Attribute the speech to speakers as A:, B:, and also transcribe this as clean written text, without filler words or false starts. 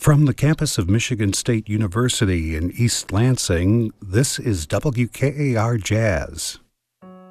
A: From the campus of Michigan State University in East Lansing, this is WKAR Jazz.